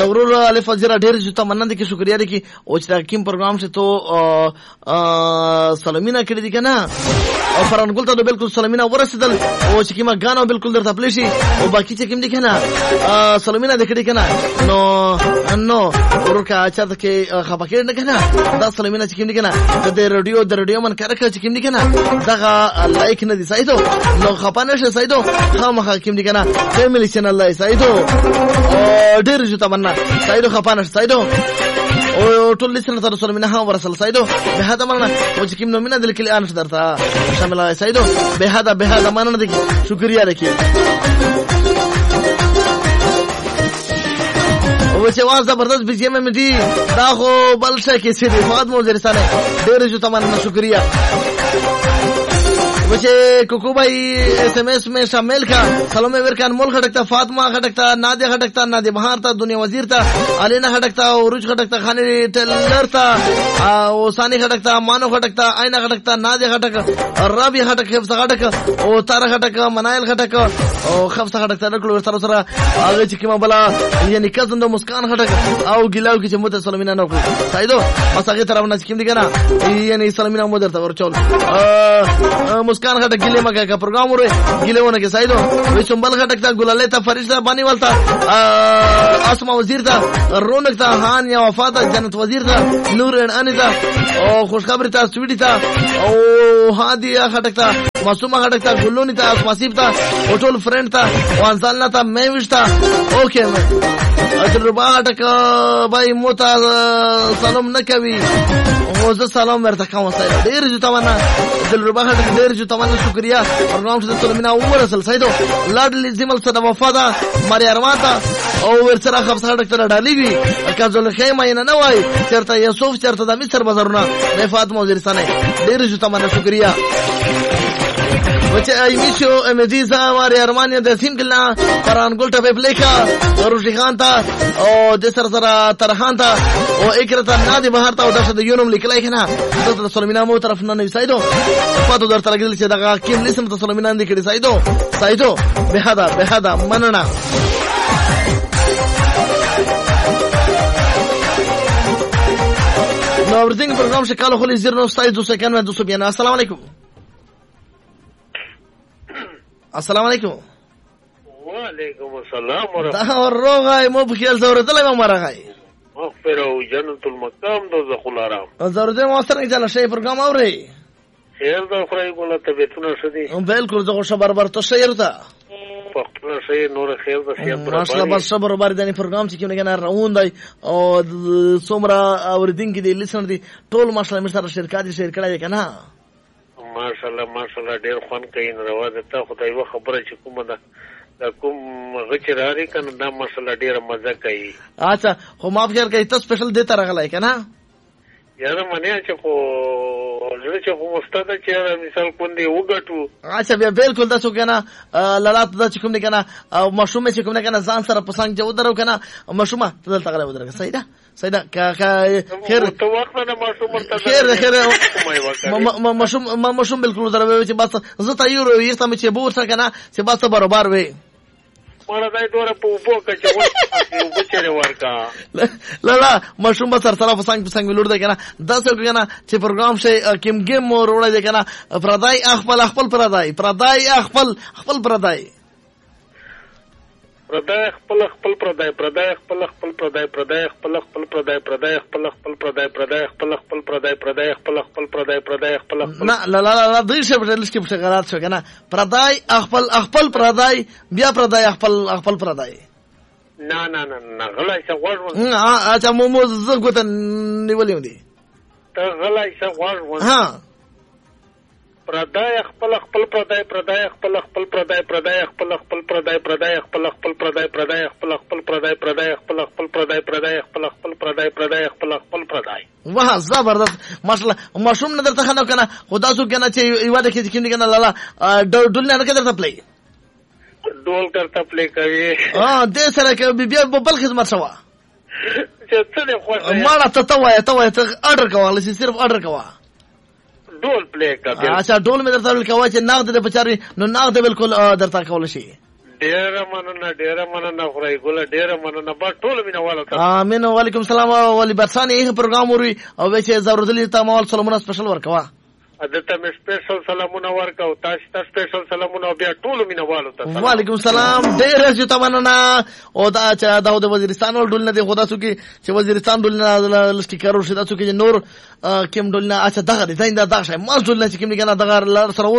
ورور الف وزیر ډیر جو تمنا دي کې شکریا دي کې او چې کوم پروګرام سے تو سلامینا کړی دي کنه او فرانګول ته بالکل سلامینا ورسېدل او چې کیما غانو بالکل درته پلیشي او باقي چې کوم دي کنه سلامینا دکړي کنه نو ورکا چا کې خپکې نه کنه دا سلامینا چې کوم دي کنه د رادیو من کارکه چې کوم دي کنه دا لایک نه دي سایدو نو خپانه شه سایدو خامخا کوم دي کنه فیملی چینل لای سایدو ډیر جو تمنا سایدو خپانه سایدو او ټول لسنه تر سره منه ورسل سایدو به هدا مننه او چې کوم نو منه دل کې ان درته شامل سایدو به هدا مننه دي شکریا دکی او چې واز زبردست بيجي مې دي دا خو بل څه کې سي فاد مو درسانه ډیر جو تمنا شکریا وچه کوکو بھائی ایس ایم ایس میں شامل کا سلام ورکان مول خٹکتا فاطمہ خٹکتا نادیہ خٹکتا نادیہ بہار تا دنیا وزیر تا علینا خٹکتا عروج خٹکتا خانی ٹیلر تا او ثانی خٹکتا مانو خٹکتا آئینہ خٹکتا نادیہ خٹکتا رابی خٹک خفص خٹک او تارا خٹک منائل خٹک او خفص خٹکتا رکلو سر سر آگے چکیما بلا یعنی کزن دو مسکان خٹک او گلاو کی چموت سلامینہ نوکو سایدو مساقی طرف نچکیم دیگنا یعنی سلامینہ مدر تا ورچول مسکان خټک ګلې مګه کا پروګرام وره ګلېونه کې سایدو وې چمبل خټک تا ګلالې تا فرشتہ بانی والتا اسما وزیر تا رونق تا خان یا وفات جنت وزیر تا نور انیتا او خوشخبری تا سویډی تا او هادیه خټک تا معصومه خټک تا ګلونی تا اسماسیب تا ټول فرند تا وانسالنا تا مې وشتا اوکې تجربه خټک بای موتا سلام نکوي او زه سلام ورته کوم سایدو ډیر جو تمنا تجربه خټک ډیر جو تمنا شکریا پروګرام ته سلمینا ورسل سایدو لاډلی زمل صدا وفاده مری ارماتا او ورسره خبره ډاکټر ډالی وی کازول خیمه نه وای چرته یوسف چرته د مصر بازارونه رفات موزیر سنه ډیر جو تمنا شکریا وچه ایمیشو امدیزا ماری ارمانیا د سیم کلا فرانګول ټپه پلیکا روشي خان تا او د سر سره ترخان تا او اکرتا نادي بهار تا او د یونم لیکلای کنه د سلمینا مو طرف نه سایدو پاتو درته لګل چې دغه کیم لسم ته سلمینا اندې کړي سایدو به هدا مننه نو اورینګ پروګرام شکل خو لې 099291 السلام علیکم السلام علیکم وعلیکم السلام ورحمۃ دا روغای مو بخیل زورتل ما مرغای مغفر او جنت المقام دوزخ الحرام زورته مو سره چلا شی پروګرام اوري خیر دا خدای کوله طبيعتونه شدي بالکل زغه شبر برته شیر تا پختونه شی نور خیر دا شی پر ماشاءالله بس صبر بار دني پروګرام چې کیونه نه روان دی او څومره اوریدونکو دی لسن دی ټول ماشاءالله مر سره شرکت شیر کړی کنه ماشاءالله ډیر خوان کوي نو راوځه ته خدای و خبره چې کومه ده کوم غچراري کنه دا ماشاءالله ډیر مزه کوي اچھا خو ما فکر کوي ته سپیشل دیتا راغلای کنه یاره منه چې خو زړه چې خو مستعد چې مثال کوندې وګټو اچھا بیا بالکل تاسو کنه لړات د کوم نه کنه او مشومه چې کوم نه کنه ځان سره پسنګ جو درو کنه مشومه تدل تغله ودرګه صحیح ده خیر تو وخت نه مشوم ته خیر مشوم بالکل درو چې بس زه ته یو یې سم چې بور سره کنه چې بس برابر وي مړه دای دوره په وبو کې چې وبچره ورکا لا مشوم به سره پسنګ ولور ده کنه داسې کنه چې پروګرام شي کیم گیم مو وروړی ده کنه پردای خپل پردای پردای خپل پردای پردای خپل پردای پردای خپل پردای پردای خپل پردای پردای خپل پردای پردای خپل پردای پردای خپل لا دوی شه په لږ کې په غلط شو کنه پردای خپل پردای بیا پردای خپل پردای نه غلای څه غوړ اچھا مو زه ګوت نیولې دي ته غلای څه غوړ ها پردای خپل پردای پردای خپل پردای پردای خپل پردای پردای خپل پردای پردای خپل پردای پردای خپل پردای پردای خپل پردای پردای خپل پردای واه زبردست ماشاءالله مشوم نه درته خنو کنه خدا سو کنه چې یواده کې کیند کنه لالا ډول نه درته پلی ډول درته پلی کوي دې سره کې بیا بل خدمت شوا چې څه نه خو ما ته وای ته آرډر کوله چې صرف آرډر کوه ډول پلی کا اچھا ډول مې درته ویل کوه چې نغد د پچاري نو نغد بالکل درته کول شي ډیره مننه خورای ګوله ډیره مننه با ټول مینوالو ته امين وعلیکم السلام ولی برسان یې پروګرام وري او به چې ضرورت ته مال سلامونه سپیشل ورکوا ادته مې سپیشل سلامونه ورکاو تاسو ته سپیشل سلامونه بیا ټول مینوالو ته وعلیکم السلام ډیر زیات مننه او دا چې د وزیرستان ډول نه دی خدا سو کې چې وزیرستان ډول نه لسکی کارو شته چې نور کوم ډول نه اچھا دغه دی دا شای ما ډول نه چې کوم نه دغه سره